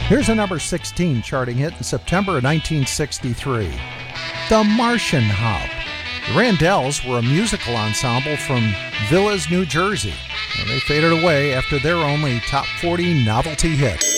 Here's a number 16 charting hit in September of 1963. The Martian Hop. The Randells were a musical ensemble from Villas, New Jersey, and they faded away after their only top 40 novelty hit.